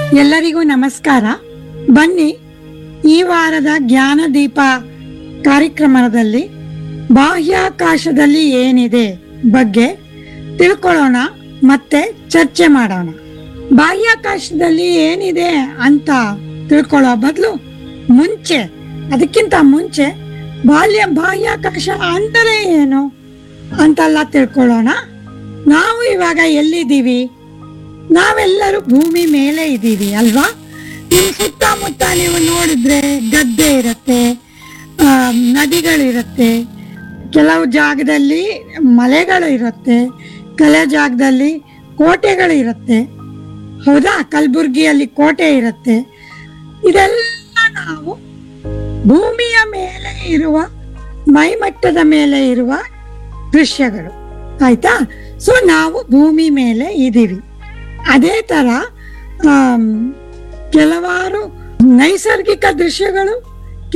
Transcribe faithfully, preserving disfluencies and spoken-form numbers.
ಎಲ್ಲರಿಗೂ ನಮಸ್ಕಾರ. ಬನ್ನಿ, ಈ ವಾರದ ಜ್ಞಾನ ದೀಪ ಕಾರ್ಯಕ್ರಮದಲ್ಲಿ ಬಾಹ್ಯಾಕಾಶದಲ್ಲಿ ಏನಿದೆ ಬಗ್ಗೆ ತಿಳ್ಕೊಳ್ಳೋಣ ಮತ್ತೆ ಚರ್ಚೆ ಮಾಡೋಣ. ಬಾಹ್ಯಾಕಾಶದಲ್ಲಿ ಏನಿದೆ ಅಂತ ತಿಳ್ಕೊಳ್ಳೋ ಬದಲು ಮುಂಚೆ ಅದಕ್ಕಿಂತ ಮುಂಚೆ ಬಾಲ್ಯ ಬಾಹ್ಯಾಕಾಶ ಅಂದರೆ ಏನು ಅಂತೆಲ್ಲ ತಿಳ್ಕೊಳ್ಳೋಣ. ನಾವು ಇವಾಗ ಎಲ್ಲಿದ್ದೀವಿ? ನಾವೆಲ್ಲರೂ ಭೂಮಿ ಮೇಲೆ ಇದ್ದೀವಿ ಅಲ್ವಾ? ನಿಮ್ಮ ಸುತ್ತಮುತ್ತ ನೀವು ನೋಡಿದ್ರೆ ಗದ್ದೆ ಇರುತ್ತೆ, ಆ, ನದಿಗಳಿರುತ್ತೆ, ಕೆಲವು ಜಾಗದಲ್ಲಿ ಮಲೆಗಳು ಇರುತ್ತೆ, ಕೆಲವು ಜಾಗದಲ್ಲಿ ಕೋಟೆಗಳು ಇರುತ್ತೆ. ಹೌದಾ? ಕಲಬುರ್ಗಿಯಲ್ಲಿ ಕೋಟೆ ಇರುತ್ತೆ. ಇದೆಲ್ಲ ನಾವು ಭೂಮಿಯ ಮೇಲೆ ಇರುವ, ಮೈಮಟ್ಟದ ಮೇಲೆ ಇರುವ ದೃಶ್ಯಗಳು. ಆಯ್ತಾ? ಸೊ ನಾವು ಭೂಮಿ ಮೇಲೆ ಇದ್ದೀವಿ. ಅದೇ ತರ ಆಮ್, ಕೆಲವಾರು ನೈಸರ್ಗಿಕ ದೃಶ್ಯಗಳು